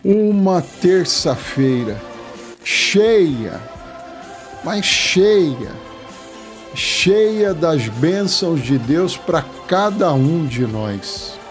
uma terça-feira cheia, mas cheia das bênçãos de Deus para cada um de nós.